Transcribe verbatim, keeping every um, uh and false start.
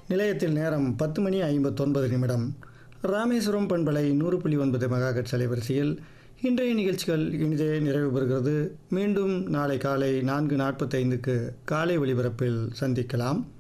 நிலையத்தில் நேரம் பத்து மணி ஐம்பத்தொன்பது நிமிடம். ராமேஸ்வரம் பண்பலை நூறு புள்ளி ஒன்பது மெகாஹெர்ட்ஸ் அலைவரிசையில் இன்றைய நிகழ்ச்சிகள் இனிதே நிறைவு பெறுகிறது. மீண்டும் நாளை காலை நான்கு நாற்பத்தைந்துக்கு காலை ஒளிபரப்பில் சந்திக்கலாம்.